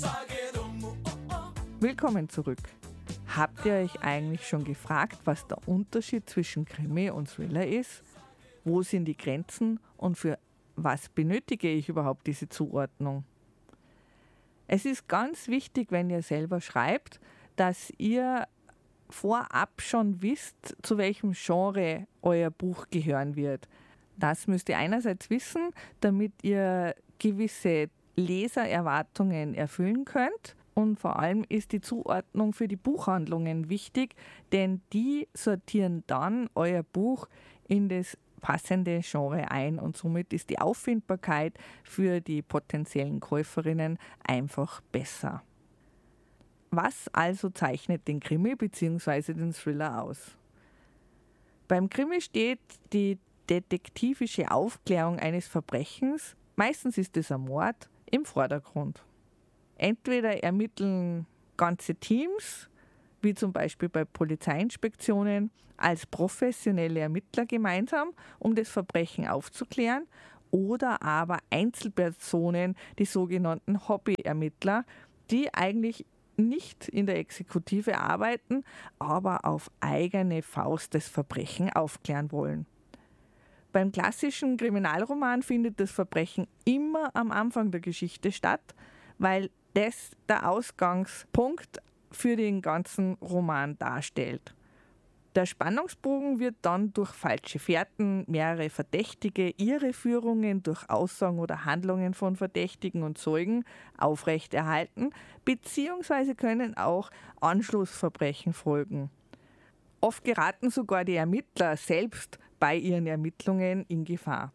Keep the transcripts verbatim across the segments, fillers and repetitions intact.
Willkommen zurück. Habt ihr euch eigentlich schon gefragt, was der Unterschied zwischen Krimi und Thriller ist? Wo sind die Grenzen und für was benötige ich überhaupt diese Zuordnung? Es ist ganz wichtig, wenn ihr selber schreibt, dass ihr vorab schon wisst, zu welchem Genre euer Buch gehören wird. Das müsst ihr einerseits wissen, damit ihr gewisse Lesererwartungen erfüllen könnt. Und vor allem ist die Zuordnung für die Buchhandlungen wichtig, denn die sortieren dann euer Buch in das passende Genre ein und somit ist die Auffindbarkeit für die potenziellen Käuferinnen einfach besser. Was also zeichnet den Krimi bzw. den Thriller aus? Beim Krimi steht die detektivische Aufklärung eines Verbrechens, meistens ist es ein Mord, im Vordergrund. Entweder ermitteln ganze Teams, wie zum Beispiel bei Polizeiinspektionen, als professionelle Ermittler gemeinsam, um das Verbrechen aufzuklären, oder aber Einzelpersonen, die sogenannten Hobbyermittler, die eigentlich nicht in der Exekutive arbeiten, aber auf eigene Faust das Verbrechen aufklären wollen. Beim klassischen Kriminalroman findet das Verbrechen immer am Anfang der Geschichte statt, weil das der Ausgangspunkt für den ganzen Roman darstellt. Der Spannungsbogen wird dann durch falsche Fährten, mehrere Verdächtige, Irreführungen durch Aussagen oder Handlungen von Verdächtigen und Zeugen aufrechterhalten, beziehungsweise können auch Anschlussverbrechen folgen. Oft geraten sogar die Ermittler selbst bei ihren Ermittlungen in Gefahr.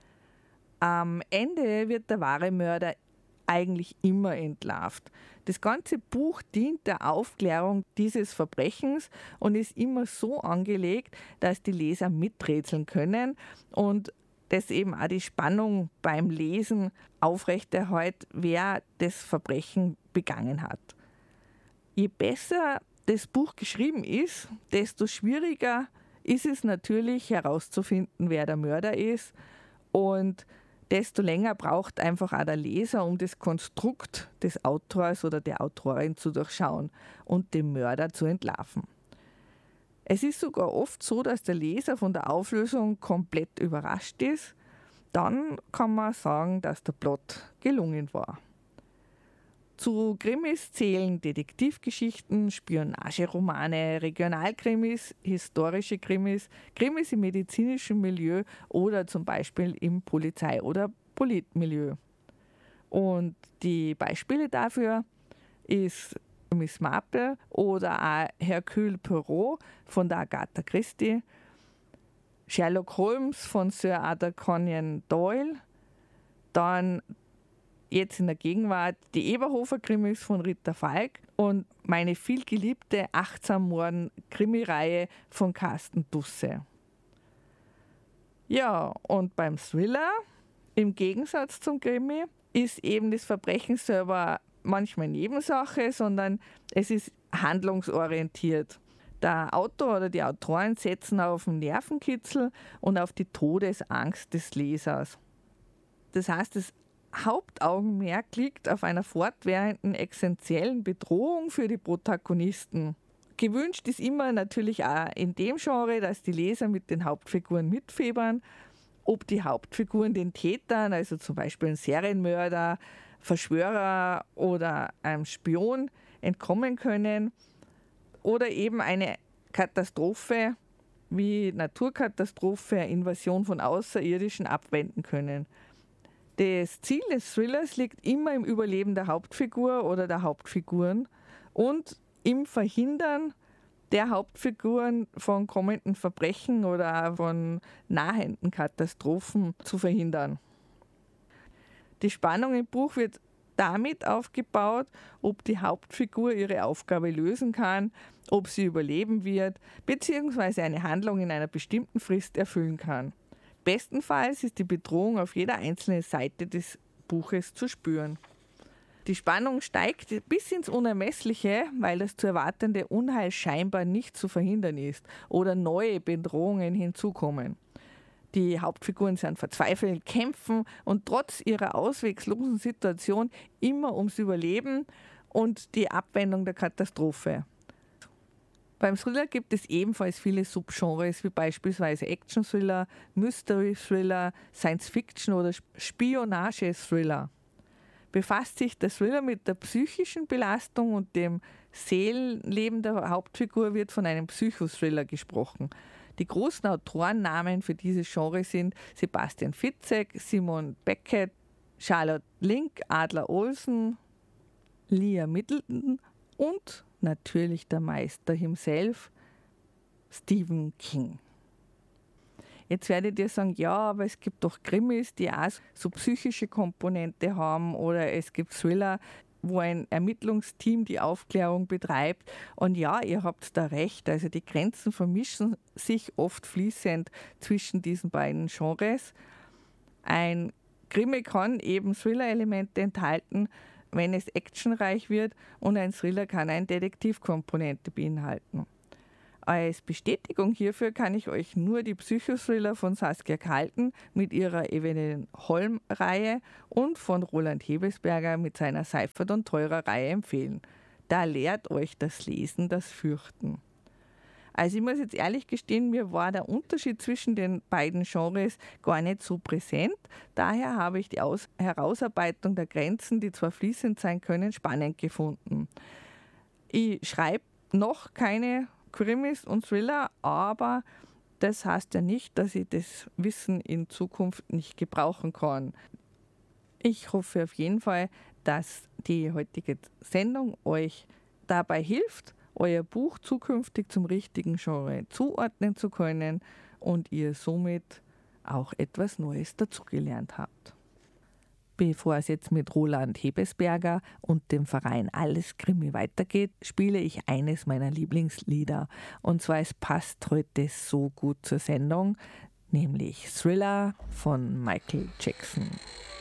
Am Ende wird der wahre Mörder eigentlich immer entlarvt. Das ganze Buch dient der Aufklärung dieses Verbrechens und ist immer so angelegt, dass die Leser miträtseln können und das eben auch die Spannung beim Lesen aufrechterhält, wer das Verbrechen begangen hat. Je besser das Buch geschrieben ist, desto schwieriger ist es natürlich herauszufinden, wer der Mörder ist, und desto länger braucht einfach auch der Leser, um das Konstrukt des Autors oder der Autorin zu durchschauen und den Mörder zu entlarven. Es ist sogar oft so, dass der Leser von der Auflösung komplett überrascht ist. Dann kann man sagen, dass der Plot gelungen war. Zu Krimis zählen Detektivgeschichten, Spionageromane, Regionalkrimis, historische Krimis, Krimis im medizinischen Milieu oder zum Beispiel im Polizei- oder Politmilieu. Und die Beispiele dafür ist Miss Marple oder auch Hercule Poirot von der Agatha Christie, Sherlock Holmes von Sir Arthur Conan Doyle, dann jetzt in der Gegenwart die Eberhofer-Krimis von Rita Falk und meine vielgeliebte Achtsam Morden Krimireihe von Carsten Dusse. Ja, und beim Thriller, im Gegensatz zum Krimi, ist eben das Verbrechen selber manchmal Nebensache, sondern es ist handlungsorientiert. Der Autor oder die Autoren setzen auf den Nervenkitzel und auf die Todesangst des Lesers. Das heißt, das Hauptaugenmerk liegt auf einer fortwährenden existenziellen Bedrohung für die Protagonisten. Gewünscht ist immer natürlich auch in dem Genre, dass die Leser mit den Hauptfiguren mitfiebern, ob die Hauptfiguren den Tätern, also zum Beispiel ein Serienmörder, Verschwörer oder einem Spion, entkommen können oder eben eine Katastrophe wie Naturkatastrophe, Invasion von Außerirdischen abwenden können. Das Ziel des Thrillers liegt immer im Überleben der Hauptfigur oder der Hauptfiguren und im Verhindern der Hauptfiguren von kommenden Verbrechen oder von nahenden Katastrophen zu verhindern. Die Spannung im Buch wird damit aufgebaut, ob die Hauptfigur ihre Aufgabe lösen kann, ob sie überleben wird, beziehungsweise eine Handlung in einer bestimmten Frist erfüllen kann. Bestenfalls ist die Bedrohung auf jeder einzelnen Seite des Buches zu spüren. Die Spannung steigt bis ins Unermessliche, weil das zu erwartende Unheil scheinbar nicht zu verhindern ist oder neue Bedrohungen hinzukommen. Die Hauptfiguren sind verzweifelt, kämpfen und trotz ihrer ausweglosen Situation immer ums Überleben und die Abwendung der Katastrophe. Beim Thriller gibt es ebenfalls viele Subgenres, wie beispielsweise Action-Thriller, Mystery-Thriller, Science-Fiction oder Spionage-Thriller. Befasst sich der Thriller mit der psychischen Belastung und dem Seelenleben der Hauptfigur, wird von einem Psychothriller gesprochen. Die großen Autorennamen für dieses Genre sind Sebastian Fitzek, Simon Beckett, Charlotte Link, Adler Olsen, Leah Middleton und natürlich der Meister himself, Stephen King. Jetzt werdet ihr sagen, ja, aber es gibt doch Krimis, die auch so psychische Komponente haben, oder es gibt Thriller, wo ein Ermittlungsteam die Aufklärung betreibt. Und ja, ihr habt da recht, also die Grenzen vermischen sich oft fließend zwischen diesen beiden Genres. Ein Krimi kann eben Thriller-Elemente enthalten, wenn es actionreich wird, und ein Thriller kann eine Detektivkomponente beinhalten. Als Bestätigung hierfür kann ich euch nur die Psychothriller von Saskia Kalten mit ihrer Evelyn Holm-Reihe und von Roland Hebelsberger mit seiner Seifert und Teurer Reihe empfehlen. Da lehrt euch das Lesen das Fürchten. Also ich muss jetzt ehrlich gestehen, mir war der Unterschied zwischen den beiden Genres gar nicht so präsent. Daher habe ich die Aus- Herausarbeitung der Grenzen, die zwar fließend sein können, spannend gefunden. Ich schreibe noch keine Krimis und Thriller, aber das heißt ja nicht, dass ich das Wissen in Zukunft nicht gebrauchen kann. Ich hoffe auf jeden Fall, dass die heutige Sendung euch dabei hilft, euer Buch zukünftig zum richtigen Genre zuordnen zu können und ihr somit auch etwas Neues dazugelernt habt. Bevor es jetzt mit Roland Hebelsberger und dem Verein Alles Krimi weitergeht, spiele ich eines meiner Lieblingslieder. Und zwar, es passt heute so gut zur Sendung, nämlich Thriller von Michael Jackson.